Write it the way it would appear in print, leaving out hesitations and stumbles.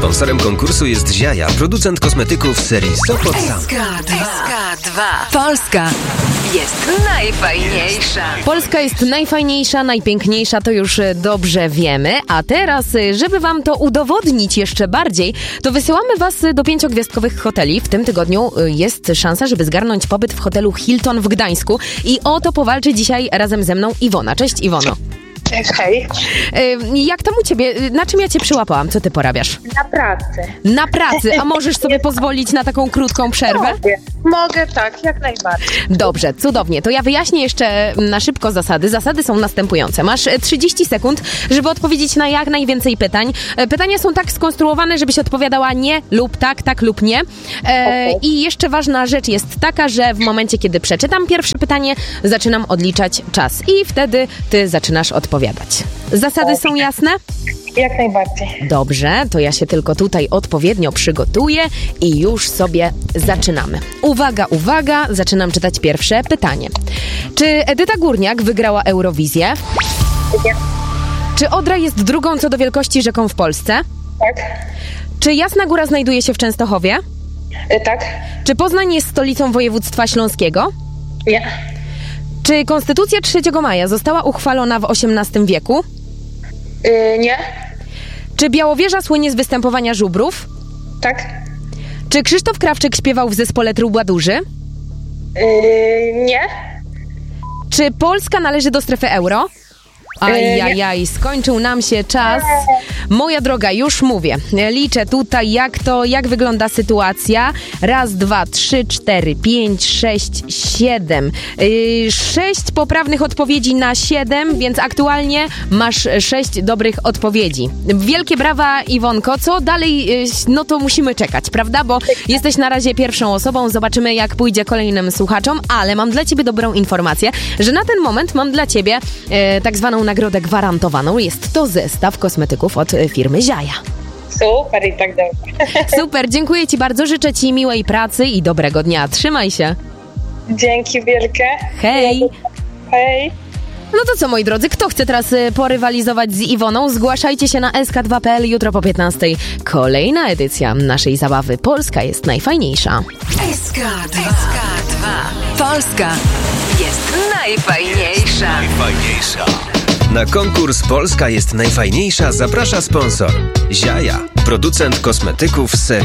Sponsorem konkursu jest Ziaja, producent kosmetyków serii Sopot Sam. SK2. Polska jest najfajniejsza. Polska jest najfajniejsza, najpiękniejsza, to już dobrze wiemy. A teraz, żeby wam to udowodnić jeszcze bardziej, to wysyłamy was do 5-gwiazdkowych hoteli. W tym tygodniu jest szansa, żeby zgarnąć pobyt w hotelu Hilton w Gdańsku. I o to powalczy dzisiaj razem ze mną Iwona. Cześć, Iwono. Hej. Jak tam u ciebie? Na czym ja cię przyłapałam? Co ty porabiasz? Na pracy. Na pracy, a możesz sobie pozwolić na taką krótką przerwę? Mogę, tak, jak najbardziej. Dobrze, cudownie. To ja wyjaśnię jeszcze na szybko zasady. Zasady są następujące. Masz 30 sekund, żeby odpowiedzieć na jak najwięcej pytań. Pytania są tak skonstruowane, żebyś odpowiadała nie lub tak, tak lub nie. I jeszcze ważna rzecz jest taka, że w momencie, kiedy przeczytam pierwsze pytanie, zaczynam odliczać czas. I wtedy ty zaczynasz odpowiadać. Zasady są jasne? Jak najbardziej. Dobrze, to ja się tylko tutaj odpowiednio przygotuję i już sobie zaczynamy. Uwaga, uwaga, zaczynam czytać pierwsze pytanie. Czy Edyta Górniak wygrała Eurowizję? Nie. Czy Odra jest drugą co do wielkości rzeką w Polsce? Tak. Czy Jasna Góra znajduje się w Częstochowie? Tak. Czy Poznań jest stolicą województwa śląskiego? Nie. Czy Konstytucja 3 maja została uchwalona w XVIII wieku? Nie. Czy Białowieża słynie z występowania żubrów? Tak. Czy Krzysztof Krawczyk śpiewał w zespole Trubadurzy? Nie. Czy Polska należy do strefy euro? Ajajaj, skończył nam się czas. Moja droga, już mówię. Liczę tutaj, jak wygląda sytuacja. 1, 2, 3, 4, 5, 6, 7. 6 poprawnych odpowiedzi na 7, więc aktualnie masz 6 dobrych odpowiedzi. Wielkie brawa, Iwonko. Co dalej? No to musimy czekać, prawda? Bo jesteś na razie pierwszą osobą. Zobaczymy, jak pójdzie kolejnym słuchaczom, ale mam dla ciebie dobrą informację, że na ten moment mam dla ciebie tak zwaną nagrodę gwarantowaną. Jest to zestaw kosmetyków od firmy Ziaja. Super i tak dalej. Super, dziękuję ci bardzo, życzę ci miłej pracy i dobrego dnia. Trzymaj się. Dzięki wielkie. Hej. Hej. No to co, moi drodzy, kto chce teraz porywalizować z Iwoną? Zgłaszajcie się na sk2.pl jutro po 15. Kolejna edycja naszej zabawy. Polska jest najfajniejsza. SK2. Polska jest najfajniejsza. Na konkurs Polska jest najfajniejsza zaprasza sponsor Ziaja, producent kosmetyków serii